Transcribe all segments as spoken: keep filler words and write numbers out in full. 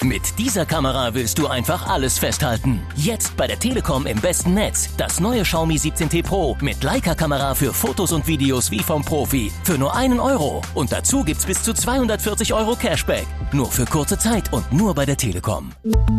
Mit dieser Kamera willst du einfach alles festhalten. Jetzt bei der Telekom im besten Netz. Das neue Xiaomi siebzehn T Pro mit Leica-Kamera für Fotos und Videos wie vom Profi. Für nur einen Euro. Und dazu gibt's bis zu zweihundertvierzig Euro Cashback. Nur für kurze Zeit und nur bei der Telekom.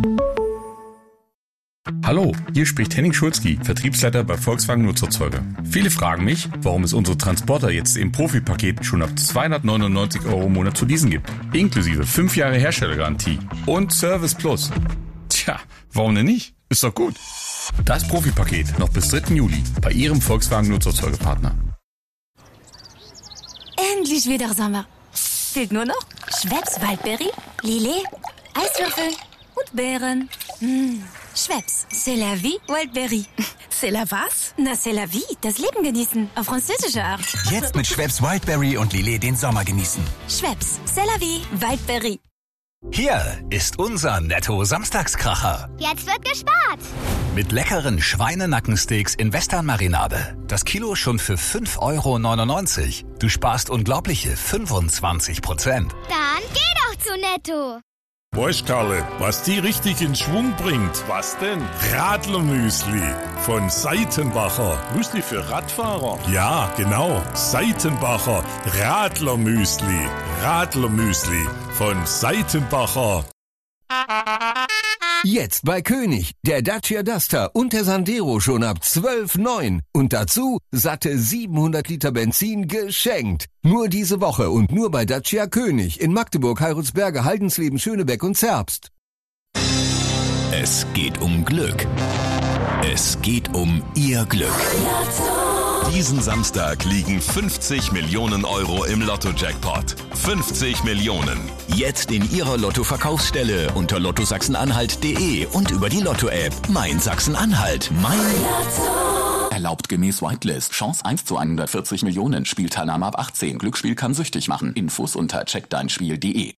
Hallo, hier spricht Henning Schulzki, Vertriebsleiter bei Volkswagen Nutzerzeuge. Viele fragen mich, warum es unsere Transporter jetzt im Profi-Paket schon ab zweihundertneunundneunzig Euro im Monat zu leasen gibt. Inklusive fünf Jahre Herstellergarantie und Service Plus. Tja, warum denn nicht? Ist doch gut. Das Profi-Paket noch bis dritten Juli bei Ihrem Volkswagen Nutzerzeugepartner. Endlich wieder Sommer. Fehlt nur noch Schweppes Waldberry, Lillet, Eiswürfel und Beeren. Mmh. Schweppes, c'est la vie, Wildberry. C'est la was? Na, c'est la vie, das Leben genießen, auf französische Art. Jetzt mit Schweppes Wildberry und Lillet den Sommer genießen. Schweppes, c'est la vie, Wildberry. Hier ist unser Netto-Samstagskracher. Jetzt wird gespart. Mit leckeren Schweinenackensteaks in Western-Marinade. Das Kilo schon für fünf Euro neunundneunzig. Du sparst unglaubliche fünfundzwanzig Prozent. Dann geh doch zu Netto. Weißt Karle, was die richtig in Schwung bringt? Was denn? Radlermüsli von Seitenbacher. Müsli für Radfahrer? Ja, genau. Seitenbacher Radlermüsli. Radlermüsli von Seitenbacher. Jetzt bei König, der Dacia Duster und der Sandero schon ab zwölf Komma neun. Und dazu satte siebenhundert Liter Benzin geschenkt. Nur diese Woche und nur bei Dacia König in Magdeburg, Heilsberge, Haldensleben, Schönebeck und Zerbst. Es geht um Glück. Es geht um Ihr Glück. Diesen Samstag liegen fünfzig Millionen Euro im Lotto-Jackpot. fünfzig Millionen. Jetzt in Ihrer Lotto-Verkaufsstelle unter lotto sachsen-anhalt punkt de und über die Lotto-App. Mein Sachsen-Anhalt. Mein Lotto. Erlaubt gemäß Whitelist. Chance eins zu hundertvierzig Millionen. Spielteilnahme ab achtzehn. Glücksspiel kann süchtig machen. Infos unter check dein spiel punkt de.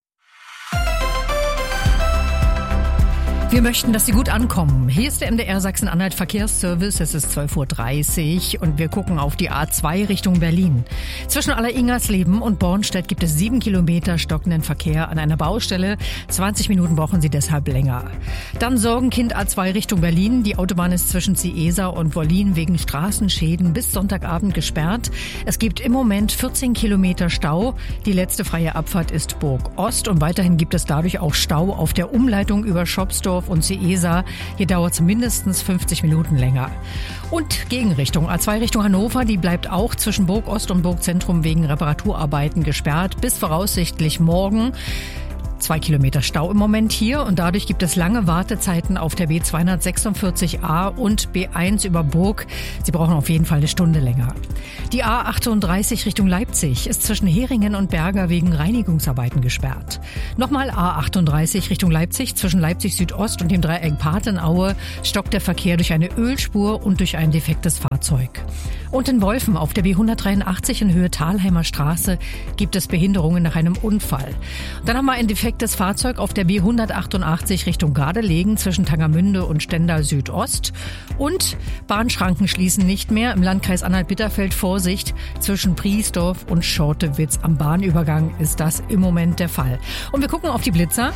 Wir möchten, dass Sie gut ankommen. Hier ist der M D R Sachsen-Anhalt Verkehrsservice. Es ist zwölf Uhr dreißig und wir gucken auf die A zwei Richtung Berlin. Zwischen Alleringersleben und Bornstedt gibt es sieben Kilometer stockenden Verkehr an einer Baustelle. zwanzig Minuten brauchen Sie deshalb länger. Dann Sorgenkind A zwei Richtung Berlin. Die Autobahn ist zwischen Ciesa und Wollin wegen Straßenschäden bis Sonntagabend gesperrt. Es gibt im Moment vierzehn Kilometer Stau. Die letzte freie Abfahrt ist Burg Ost und weiterhin gibt es dadurch auch Stau auf der Umleitung über Schopsdorf und Ciesa. Hier dauert es mindestens fünfzig Minuten länger. Und Gegenrichtung A zwei Richtung Hannover, die bleibt auch zwischen Burg Ost und Burg Zentrum wegen Reparaturarbeiten gesperrt bis voraussichtlich morgen. Zwei Kilometer Stau im Moment hier und dadurch gibt es lange Wartezeiten auf der B zweihundertsechsundvierzig A und B eins über Burg. Sie brauchen auf jeden Fall eine Stunde länger. Die A achtunddreißig Richtung Leipzig ist zwischen Heringen und Berger wegen Reinigungsarbeiten gesperrt. Nochmal A achtunddreißig Richtung Leipzig zwischen Leipzig Südost und dem Dreieck Patenaue stockt der Verkehr durch eine Ölspur und durch ein defektes Fahrzeug. Und in Wolfen auf der B hundertdreiundachtzig in Höhe Thalheimer Straße gibt es Behinderungen nach einem Unfall. Dann haben wir ein defektes Fahrzeug auf der B hundertachtundachtzig Richtung Gardelegen zwischen Tangermünde und Stendal Südost. Und Bahnschranken schließen nicht mehr. Im Landkreis Anhalt-Bitterfeld Vorsicht. Zwischen Priesdorf und Schortewitz am Bahnübergang ist das im Moment der Fall. Und wir gucken auf die Blitzer.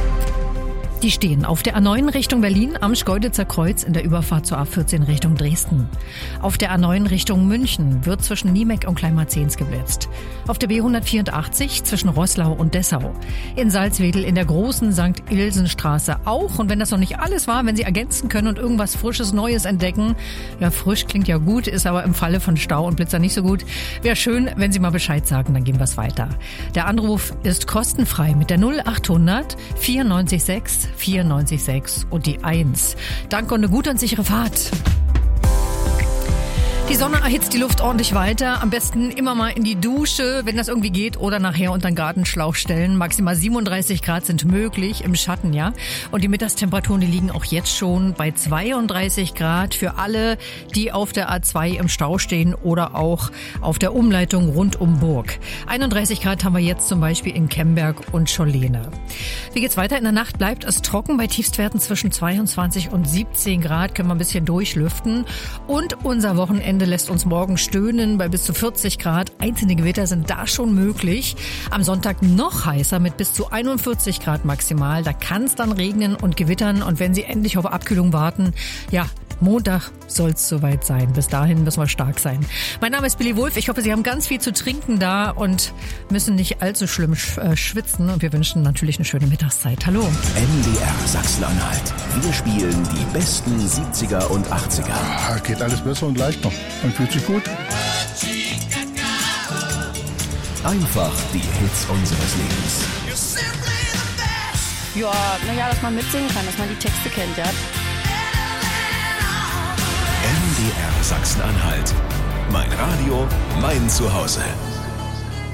Die stehen auf der A neun Richtung Berlin am Schkeuditzer Kreuz in der Überfahrt zur A vierzehn Richtung Dresden. Auf der A neun Richtung München wird zwischen Niemeck und Kleinmarzens geblitzt. Auf der B hundertvierundachtzig zwischen Roßlau und Dessau. In Salzwedel in der großen Sankt Ilsenstraße auch. Und wenn das noch nicht alles war, wenn Sie ergänzen können und irgendwas Frisches, Neues entdecken, ja, frisch klingt ja gut, ist aber im Falle von Stau und Blitzer nicht so gut. Wäre schön, wenn Sie mal Bescheid sagen, dann gehen wir es weiter. Der Anruf ist kostenfrei mit der null achthundert vierundneunzig sechs vierundneunzig sechs und die eins. Danke und eine gute und sichere Fahrt. Die Sonne erhitzt die Luft ordentlich weiter. Am besten immer mal in die Dusche, wenn das irgendwie geht, oder nachher unter den Gartenschlauch stellen. Maximal siebenunddreißig Grad sind möglich im Schatten, ja. Und die Mittagstemperaturen, die liegen auch jetzt schon bei zweiunddreißig Grad für alle, die auf der A zwei im Stau stehen oder auch auf der Umleitung rund um Burg. einunddreißig Grad haben wir jetzt zum Beispiel in Kemberg und Schollene. Wie geht's weiter? In der Nacht bleibt es trocken bei Tiefstwerten zwischen zweiundzwanzig und siebzehn Grad. Können wir ein bisschen durchlüften. Und unser Wochenende Wochenende lässt uns morgen stöhnen bei bis zu vierzig Grad. Einzelne Gewitter sind da schon möglich. Am Sonntag noch heißer mit bis zu einundvierzig Grad maximal. Da kann es dann regnen und gewittern. Und wenn Sie endlich auf Abkühlung warten, ja, Montag soll es soweit sein. Bis dahin müssen wir stark sein. Mein Name ist Billy Wulff. Ich hoffe, Sie haben ganz viel zu trinken da und müssen nicht allzu schlimm äh, schwitzen. Und wir wünschen natürlich eine schöne Mittagszeit. Hallo. N D R Sachsen-Anhalt. Wir spielen die besten siebziger und achtziger. Ah, geht alles besser und leichter. Man fühlt sich gut. Einfach die Hits unseres Lebens. Ja, naja, dass man mitsingen kann, dass man die Texte kennt, ja. N D R Sachsen-Anhalt. Mein Radio, mein Zuhause.